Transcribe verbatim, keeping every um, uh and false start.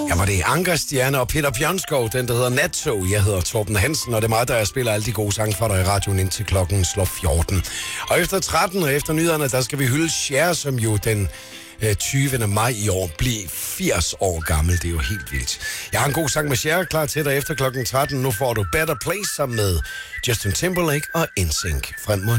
Ja, var det Anker Stjerne og Peter Bjørnskov, den der hedder Nattog. Jeg hedder Torben Hansen, og det er mig, der spiller alle de gode sange for dig i radioen indtil klokken slår fjorten. Og efter tretten og efter nyhederne, der skal vi hylde Cher, som jo den tyvende maj i år blev firs år gammel. Det er jo helt vildt. Jeg har en god sang med Cher klar til dig efter klokken tretten. Nu får du Better Place sammen med Justin Timberlake og N Sync frem mod